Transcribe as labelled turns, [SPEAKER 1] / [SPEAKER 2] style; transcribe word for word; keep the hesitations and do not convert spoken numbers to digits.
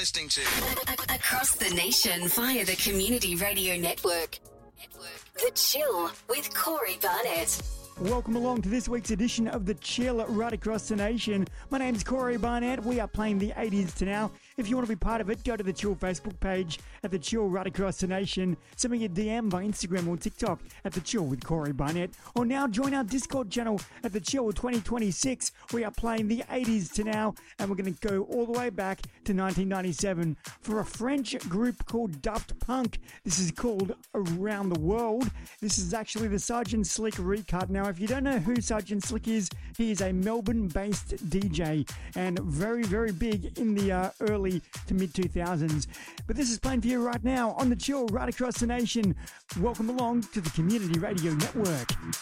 [SPEAKER 1] listening to
[SPEAKER 2] Across the nation via the Community Radio Network. The Chill with Corey Barnett.
[SPEAKER 3] Welcome along to this week's edition of The Chill right across the nation. My name's Corey Barnett. We are playing the eighties to now. If you want to be part of it, go to The Chill Facebook page at The Chill right across the nation. Send me a D M by Instagram or TikTok at The Chill with Corey Barnett. Or now join our Discord channel at The Chill twenty twenty-six. We are playing the eighties to now, and we're going to go all the way back to nineteen ninety-seven for a French group called Daft Punk. This is called Around the World. This is actually the Sergeant Slick recut. Now, if you don't know who Sergeant Slick is, he is a Melbourne-based D J and very, very big in the uh, early to mid two thousands. But this is playing for you right now on The Chill right across the nation. Welcome along to the Community Radio Network.